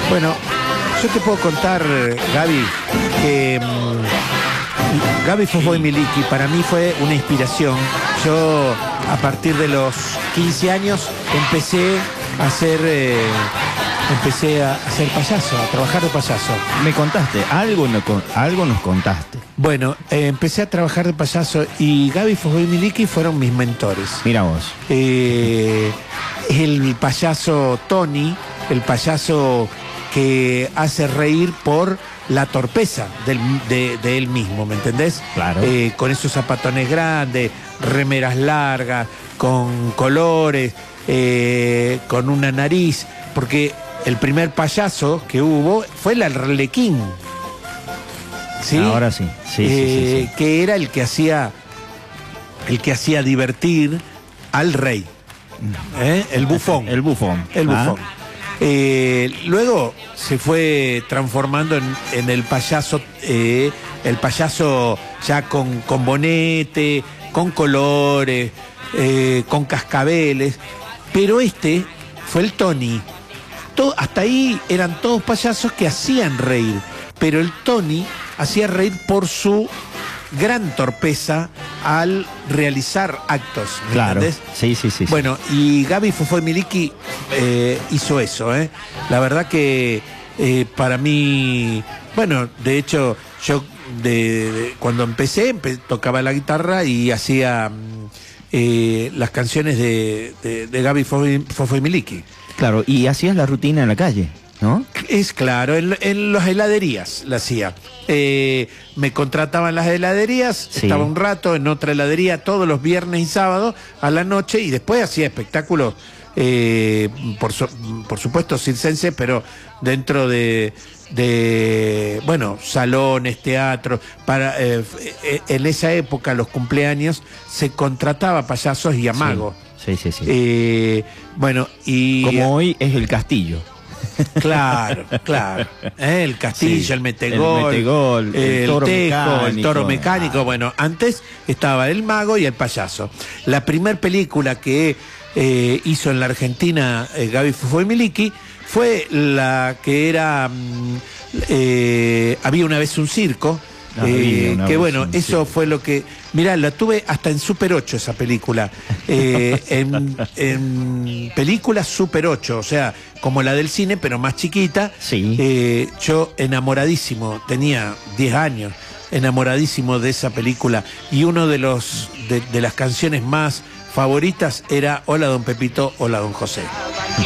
Bueno, yo te puedo contar, Gaby, que Gaby Fofo y Miliki para mí fue una inspiración. Yo, a partir de los 15 años, empecé a ser payaso, a trabajar de payaso. Me contaste, algo nos contaste. Bueno, empecé a trabajar de payaso y Gaby Fofo y Miliki fueron mis mentores. Mira vos. El payaso Tony, el payaso que hace reír por la torpeza de él mismo, ¿me entendés? Claro. Con esos zapatones grandes, remeras largas, con colores, con una nariz, porque el primer payaso que hubo fue el Arlequín. ¿Sí? Ahora sí. Sí. Que era el que hacía divertir al rey. El bufón. El bufón. El bufón. Luego se fue transformando en el payaso ya con bonete, con colores, con cascabeles, pero este fue el Tony. Hasta ahí eran todos payasos que hacían reír, pero el Tony hacía reír por su gran torpeza al realizar actos, ¿me entendés? Sí. Bueno, y Gaby Fofo y Miliki hizo eso, ¿eh? La verdad que para mí, bueno, de hecho, yo cuando empecé tocaba la guitarra y hacía las canciones de Gaby Fofo y Miliki. Claro, y hacías la rutina en la calle, ¿no? Es claro, en las heladerías la hacía. Me contrataban las heladerías, sí. Estaba un rato en otra heladería todos los viernes y sábados a la noche y después hacía espectáculos, por supuesto circense, pero dentro de bueno, salones, teatros. En esa época, los cumpleaños, se contrataba payasos y a magos. Sí. Bueno, y como hoy es el Castillo. Claro. El Castillo, sí, el metegol, el toro tejo, mecánico. el toro mecánico. Bueno, antes estaba el mago y el payaso. La primer película que hizo en la Argentina Gaby Fofo y Miliki fue la que era Había una vez un circo. Eso fue lo que... Mirá, la tuve hasta en Super 8 esa película. En película Super 8, o sea, como la del cine, pero más chiquita. Sí. Yo enamoradísimo, tenía 10 años, enamoradísimo de esa película. Y uno de las canciones más favoritas era Hola Don Pepito, Hola Don José.